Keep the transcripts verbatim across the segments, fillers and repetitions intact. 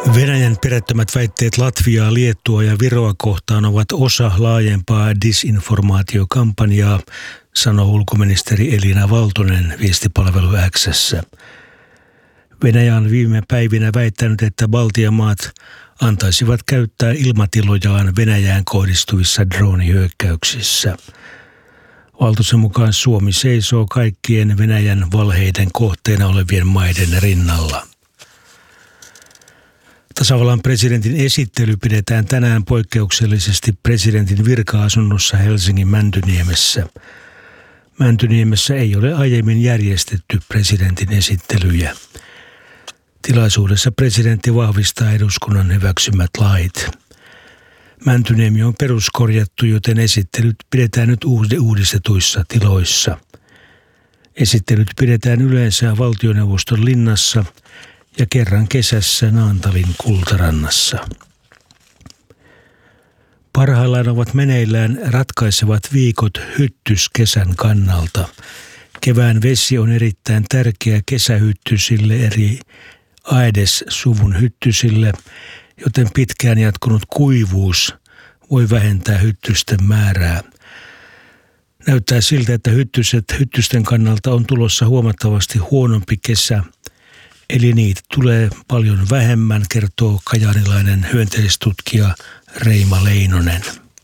Venäjän perättömät väitteet Latviaa, Liettua ja Viroa kohtaan ovat osa laajempaa disinformaatiokampanjaa, sanoi ulkoministeri Elina Valtonen viestipalvelu X:ssä. Venäjä on viime päivinä väittänyt, että Baltian maat antaisivat käyttää ilmatilojaan Venäjään kohdistuvissa droonihyökkäyksissä. Valtosen mukaan Suomi seisoo kaikkien Venäjän valheiden kohteena olevien maiden rinnalla. Tasavallan presidentin esittely pidetään tänään poikkeuksellisesti presidentin virka-asunnossa Helsingin Mäntyniemessä. Mäntyniemessä ei ole aiemmin järjestetty presidentin esittelyjä. Tilaisuudessa presidentti vahvistaa eduskunnan hyväksymät lait. Mäntyniemi on peruskorjattu, joten esittelyt pidetään nyt uudistetuissa tiloissa. Esittelyt pidetään yleensä valtioneuvoston linnassa ja kerran kesässä Naantalin Kultarannassa. Parhaillaan ovat meneillään ratkaisevat viikot hyttyskesän kannalta. Kevään vesi on erittäin tärkeä kesähyttysille eri Aedes-suvun hyttysille, joten pitkään jatkunut kuivuus voi vähentää hyttysten määrää. Näyttää siltä, että hyttyset, hyttysten kannalta on tulossa huomattavasti huonompi kesä, eli niitä tulee paljon vähemmän, kertoo kajaanilainen hyönteistutkija Reima Leinonen.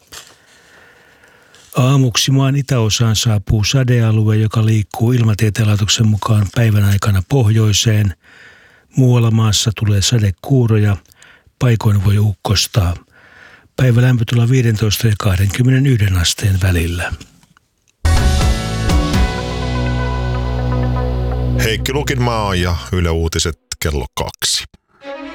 Aamuksi maan itäosaan saapuu sadealue, joka liikkuu Ilmatieteen laitoksen mukaan päivän aikana pohjoiseen. Muualla maassa tulee sadekuuroja, paikoin voi ukkostaa. Päivä lämpötila viisitoista ja kaksikymmentäyksi asteen välillä. Heikki Lukinmaa ja Yle Uutiset kello kaksi.